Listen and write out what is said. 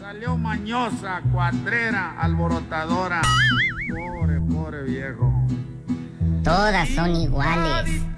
Salió mañosa, cuatrera, alborotadora. Pobre viejo. Todas son iguales.